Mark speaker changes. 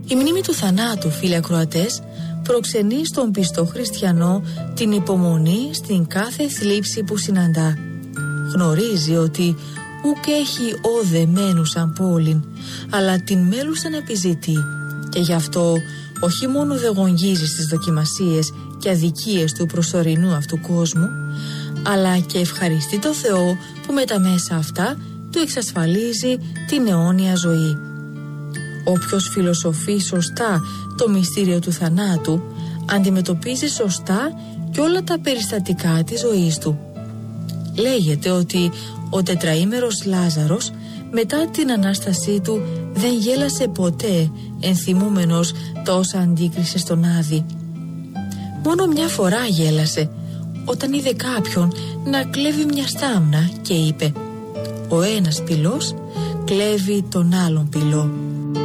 Speaker 1: Η μνήμη του θανάτου, φίλοι ακροατές, προξενεί στον πιστό χριστιανό την υπομονή στην κάθε θλίψη που συναντά. Γνωρίζει ότι ουκ έχει όδε μένουσαν πόλην, αλλά την μέλουσαν επιζητεί, και γι' αυτό όχι μόνο δεν γονγίζει στις δοκιμασίες και αδικίες του προσωρινού αυτού κόσμου, αλλά και ευχαριστεί το Θεό που με τα μέσα αυτά του εξασφαλίζει την αιώνια ζωή. Όποιος φιλοσοφεί σωστά το μυστήριο του θανάτου, αντιμετωπίζει σωστά και όλα τα περιστατικά της ζωής του. Λέγεται ότι ο τετραήμερος Λάζαρος μετά την Ανάστασή του δεν γέλασε ποτέ, ενθυμούμενος τα όσα αντίκρισε στον Άδη. Μόνο μια φορά γέλασε, όταν είδε κάποιον να κλέβει μια στάμνα και είπε: «Ο ένας πυλός κλέβει τον άλλον πυλό».